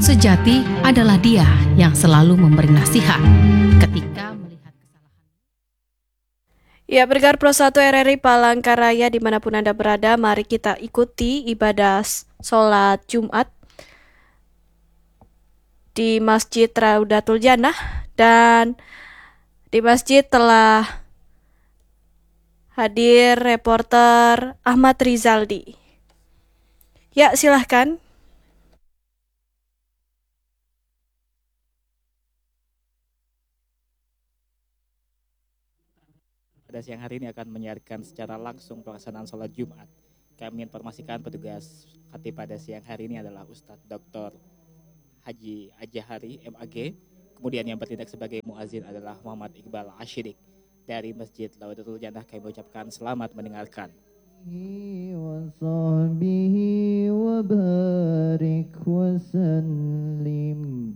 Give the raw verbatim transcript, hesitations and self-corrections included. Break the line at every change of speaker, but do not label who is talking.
Teman sejati adalah dia yang selalu memberi nasihat ketika melihat kesalahan.
Ya, pendengar Pro satu R R I Palangkaraya dimanapun Anda berada, mari kita ikuti ibadah sholat Jumat di Masjid Raudatul Jannah, dan di masjid telah hadir reporter Ahmad Rizaldi. Ya, silahkan.
Pada siang hari ini akan menyiarkan secara langsung pelaksanaan sholat Jumat. Kami informasikan petugas khatib pada siang hari ini adalah Ustadz Doktor Haji Ajahari M A G. Kemudian yang bertindak sebagai muazin adalah Muhammad Iqbal Ashidik. Dari Masjid Raudatul Jannah kami mengucapkan selamat mendengarkan.
wa sahbihi wa barik wa sallim.